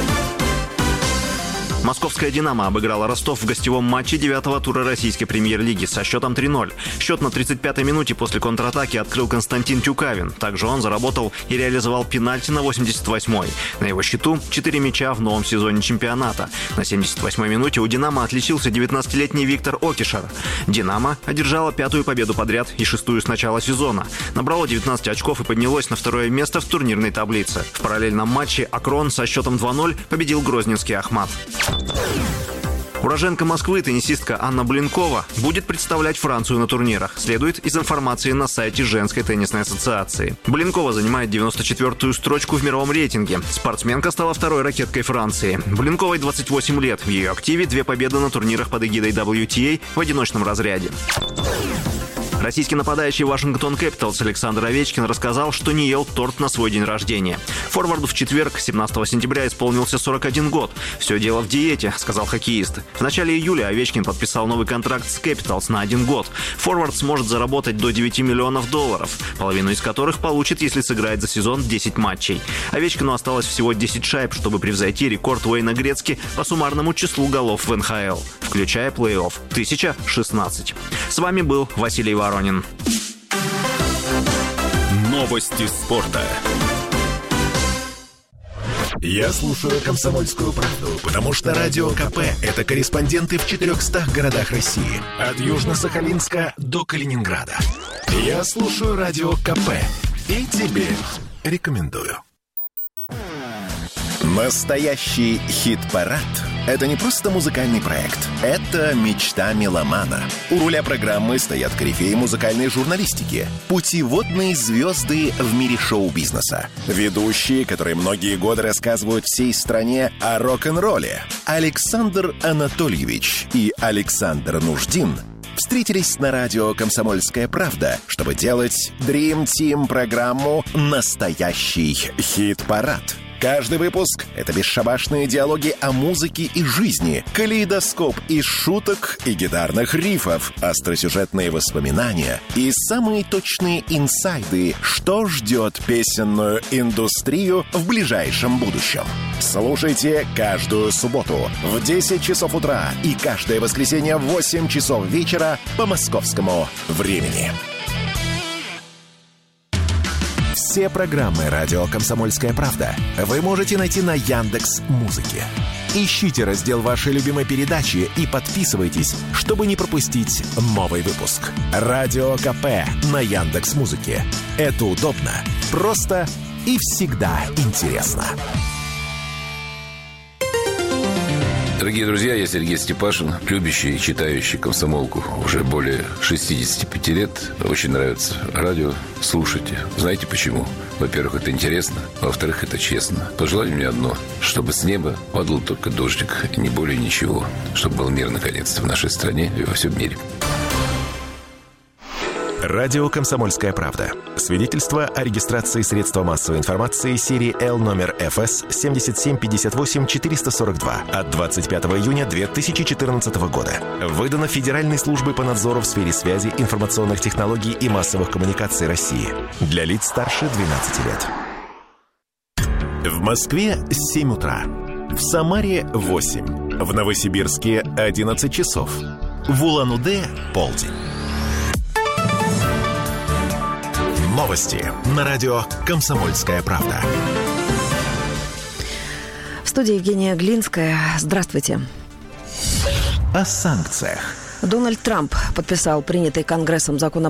Московская «Динамо» обыграла Ростов в гостевом матче девятого тура российской премьер-лиги со счетом три ноль. Счет на тридцать пятой минуте после контратаки открыл Константин Тюкавин. Также он заработал и реализовал пенальти на восемьдесят восьмой. На его счету четыре мяча в новом сезоне чемпионата. На семьдесят восьмой минуте у «Динамо» отличился девятнадцатилетний Виктор Окишер. «Динамо» одержала пятую победу подряд и шестую с начала сезона. Набрало девятнадцать очков и поднялось на второе место в турнирной таблице. В параллельном матче «Акрон» со счетом два ноль победил грозненский «Ахмат». Уроженка Москвы, теннисистка Анна Блинкова, будет представлять Францию на турнирах, следует из информации на сайте Женской теннисной ассоциации. Блинкова занимает девяносто четвёртую строчку в мировом рейтинге. Спортсменка стала второй ракеткой Франции. Блинковой двадцать восемь лет. В ее активе две победы на турнирах под эгидой дабл ю ти эй в одиночном разряде. Российский нападающий Вашингтон Кэпиталс Александр Овечкин рассказал, что не ел торт на свой день рождения. Форварду в четверг, семнадцатого сентября, исполнился сорок один год. «Все дело в диете», — сказал хоккеист. В начале июля Овечкин подписал новый контракт с Кэпиталс на один год. Форвард сможет заработать до девяти миллионов долларов, половину из которых получит, если сыграет за сезон десять матчей. Овечкину осталось всего десять шайб, чтобы превзойти рекорд Уэйна Грецки по суммарному числу голов в эн ха эл, включая плей-офф – тысяча шестнадцать. С вами был Василий Воронин. Новости спорта. Я слушаю «Комсомольскую правду», потому что Радио КП – это корреспонденты в четырехстах городах России. От Южно-Сахалинска до Калининграда. Я слушаю Радио КП и тебе рекомендую. Настоящий хит-парад – это не просто музыкальный проект. Это мечта меломана. У руля программы стоят корифеи музыкальной журналистики, путеводные звезды в мире шоу-бизнеса, ведущие, которые многие годы рассказывают всей стране о рок-н-ролле. Александр Анатольевич и Александр Нуждин встретились на радио «Комсомольская правда», чтобы делать Dream Team программу «Настоящий хит-парад». Каждый выпуск — это бесшабашные диалоги о музыке и жизни, калейдоскоп из шуток и гитарных рифов, остросюжетные воспоминания и самые точные инсайды, что ждет песенную индустрию в ближайшем будущем. Слушайте каждую субботу в десять часов утра и каждое воскресенье в восемь часов вечера по московскому времени. Все программы «Радио Комсомольская правда» вы можете найти на Яндекс.Музыке. Ищите раздел вашей любимой передачи и подписывайтесь, чтобы не пропустить новый выпуск. Радио КП на Яндекс.Музыке. Это удобно, просто и всегда интересно. Дорогие друзья, я Сергей Степашин, любящий и читающий комсомолку уже более шестьдесят пять лет. Очень нравится радио. Слушайте. Знаете почему? Во-первых, это интересно. Во-вторых, это честно. Пожелаю мне одно. Чтобы с неба падал только дождик. И не более ничего. Чтобы был мир, наконец-то, в нашей стране и во всем мире. Радио «Комсомольская правда». Свидетельство о регистрации средства массовой информации серии Л номер эф эс семь семь пять восемь четыре сорок два от двадцать пятого июня две тысячи четырнадцатого года. Выдано Федеральной службой по надзору в сфере связи, информационных технологий и массовых коммуникаций России. Для лиц старше двенадцати лет. В Москве семь утра. В Самаре восемь. В Новосибирске одиннадцать часов. В Улан-Удэ полдень. Новости на радио «Комсомольская правда». В студии Евгения Глинская. Здравствуйте. О санкциях. Дональд Трамп подписал принятый Конгрессом закон